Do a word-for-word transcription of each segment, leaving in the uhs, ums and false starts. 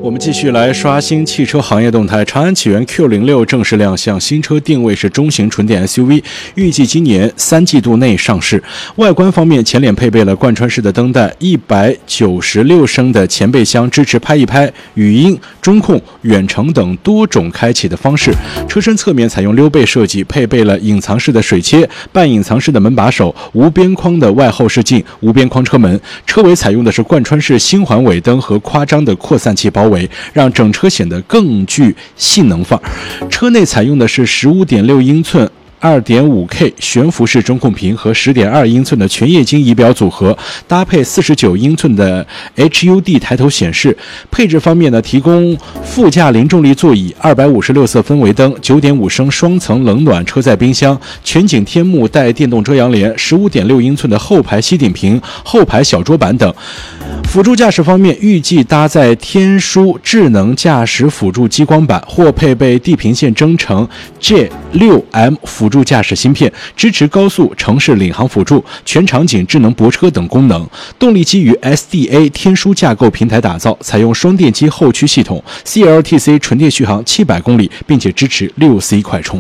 我们继续来刷新汽车行业动态。长安启源 Q 零六 正式亮相，新车定位是中型纯电 S U V， 预计今年三季度内上市。外观方面，前脸配备了贯穿式的灯带，一百九十六升的前备箱支持拍一拍、语音、中控、远程等多种开启的方式。车身侧面采用溜背设计，配备了隐藏式的水切、半隐藏式的门把手、无边框的外后视镜、无边框车门。车尾采用的是贯穿式星环尾灯和夸张的扩散器包围，让整车显得更具性能范儿。车内采用的是 十五点六英寸二点五 K 悬浮式中控屏和 十点二英寸的全液晶仪表组合，搭配四十九英寸的 H U D 抬头显示。配置方面呢，提供副驾零重力座椅、二百五十六色氛围灯、九点五升双层冷暖车载冰箱、全景天幕带电动遮阳帘、十五点六英寸的后排吸顶屏、后排小桌板等。辅助驾驶方面，预计搭载天枢智能驾驶辅助激光板，或配备地平线增程 J 六 M 辅助驾驶芯片，支持高速、城市领航辅助、全场景智能泊车等功能。动力基于 S D A 天枢架构平台打造，采用双电机后驱系统 ，C L T C 纯电续航七百公里，并且支持六 C 快充。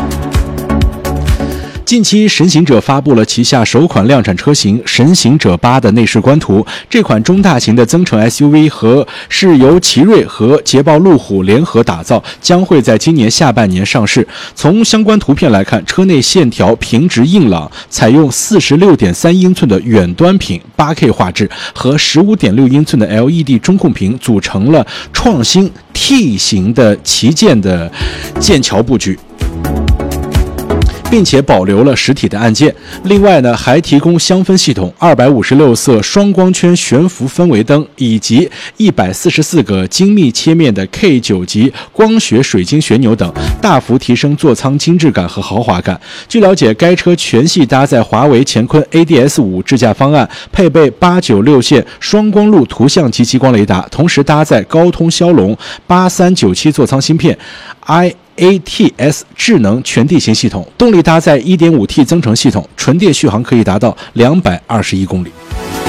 近期，神行者发布了旗下首款量产车型神行者八的内饰官图。这款中大型的增程 S U V 和是由奇瑞和捷豹路虎联合打造，将会在今年下半年上市。从相关图片来看，车内线条平直硬朗，采用 四十六点三英寸的远端屏 八 K 画质和 十五点六英寸的 L E D 中控屏，组成了创新 T 型的旗舰的剑桥布局，并且保留了实体的按键。另外呢，还提供香氛系统、二百五十六色双光圈悬浮氛围灯以及一百四十四个精密切面的 K 九 级光学水晶旋钮等，大幅提升座舱精致感和豪华感。据了解，该车全系搭载华为乾坤 A D S 五 智驾方案，配备八九六线双光路图像及激光雷达，同时搭载高通骁龙八三九七座舱芯片 I A T S 智能全地形系统，动力搭载 一点五 T 增程系统，纯电续航可以达到两百二十一公里。